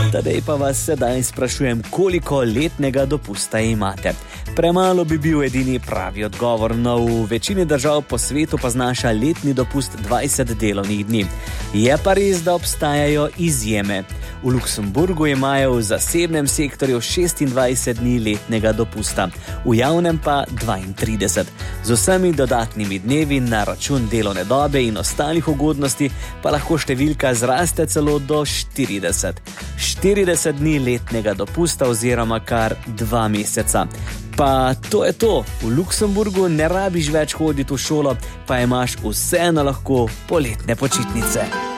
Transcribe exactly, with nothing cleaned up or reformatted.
Tadej pa vas sedaj sprašujem, koliko letnega dopusta imate. Premalo bi bil edini pravi odgovor, no v večini držav po svetu pa znaša letni dopust dvajset delovnih dni. Je pa res, da obstajajo izjeme. V Luksemburgu imajo v zasebnem sektorju šestindvajset dni letnega dopusta, v javnem pa dvaintrideset. Z vsemi dodatnimi dnevi na račun delovne dobe in ostalih ugodnosti pa lahko številka zraste celo do štirideset. štirideset dni letnega dopusta oziroma kar dva meseca. Pa to je to. V Luksemburgu ne rabiš več hoditi v šolo, pa imaš vseeno lahko poletne počitnice.